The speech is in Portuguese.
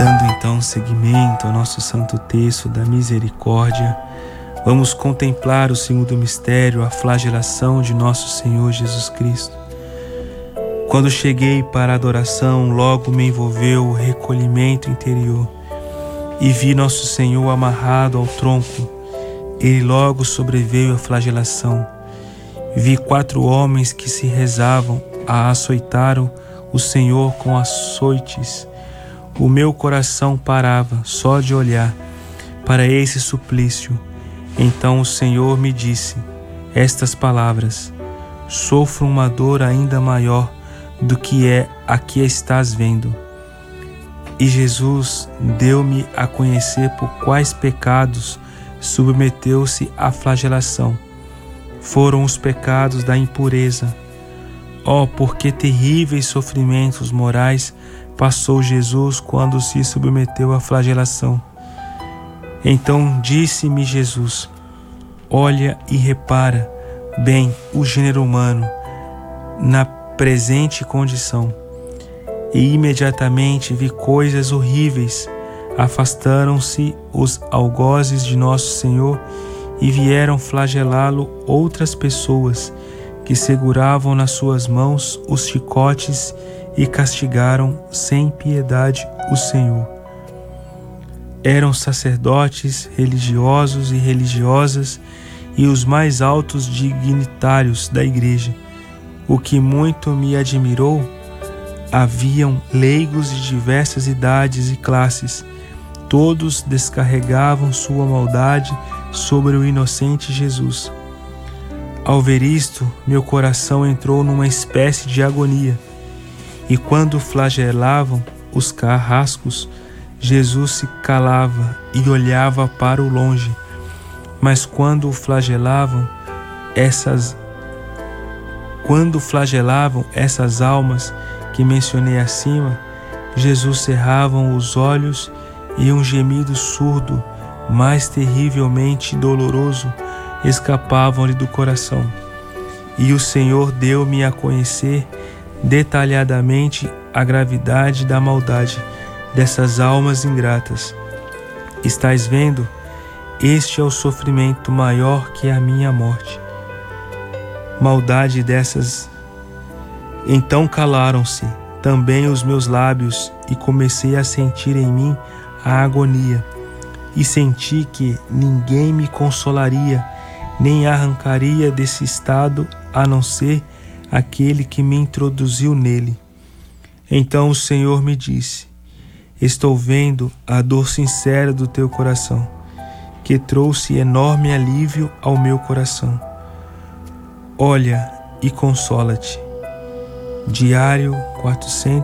Dando então seguimento ao nosso santo texto da misericórdia, vamos contemplar o segundo mistério, a flagelação de nosso Senhor Jesus Cristo. Quando cheguei para a adoração, logo me envolveu o recolhimento interior e vi nosso Senhor amarrado ao tronco. Ele logo sobreveio a flagelação. Vi 4 homens que se rezavam a açoitaram o Senhor com açoites. O meu coração parava só de olhar para esse suplício. Então o Senhor me disse estas palavras: sofro uma dor ainda maior do que é a que estás vendo. E Jesus deu-me a conhecer por quais pecados submeteu-se à flagelação. Foram os pecados da impureza. Oh, por que terríveis sofrimentos morais passou Jesus quando se submeteu à flagelação. Então disse-me Jesus: olha e repara bem o gênero humano na presente condição. E imediatamente vi coisas horríveis. Afastaram-se os algozes de nosso Senhor e vieram flagelá-lo outras pessoas que seguravam nas suas mãos os chicotes e castigaram sem piedade o Senhor. Eram sacerdotes, religiosos e religiosas e os mais altos dignitários da igreja. O que muito me admirou, haviam leigos de diversas idades e classes. Todos descarregavam sua maldade sobre o inocente Jesus. Ao ver isto, meu coração entrou numa espécie de agonia. E quando flagelavam os carrascos, Jesus se calava e olhava para o longe. Mas quando flagelavam essas almas que mencionei acima, Jesus cerrava os olhos e um gemido surdo, mais terrivelmente doloroso, escapavam-lhe do coração. E o Senhor deu-me a conhecer detalhadamente a gravidade da maldade dessas almas ingratas. Estás vendo? Este é o sofrimento maior que a minha morte. Maldade dessas. Então calaram-se também os meus lábios e comecei a sentir em mim a agonia. E senti que ninguém me consolaria, nem arrancaria desse estado, a não ser aquele que me introduziu nele. Então o Senhor me disse: estou vendo a dor sincera do teu coração, que trouxe enorme alívio ao meu coração. Olha e consola-te. Diário 400